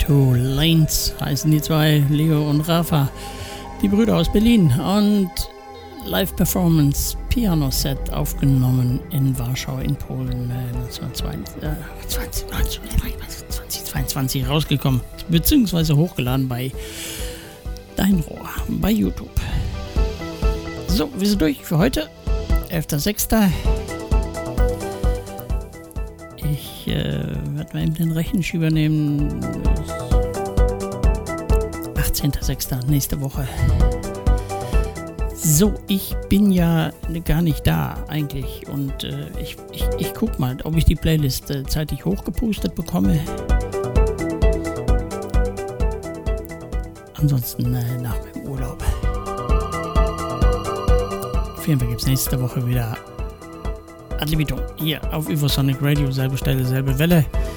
Two Lanes heißen die zwei, Leo und Rafa, die Brüder aus Berlin, und Live-Performance Piano-Set aufgenommen in Warschau in Polen 2022 rausgekommen, beziehungsweise hochgeladen bei Dein Rohr, bei YouTube. So, wir sind durch für heute, 11.06. Ich werde mal eben den Rechenschieber nehmen. 18.06. nächste Woche. So, ich bin ja gar nicht da eigentlich, und ich guck mal, ob ich die Playlist zeitig hochgepustet bekomme. Ansonsten nach meinem Urlaub. Auf jeden Fall gibt es nächste Woche wieder Ad libitum hier auf Ivosonic Radio, selbe Stelle, selbe Welle.